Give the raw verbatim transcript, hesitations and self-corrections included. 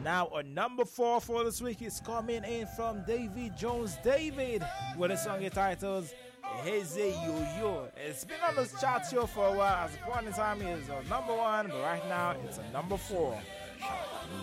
now a number four for this week is coming in from David Jones David with a song entitled Heze Yo Yo. It's been on this chart show for a while. As a point in time, it's a number one, but right now it's a number four.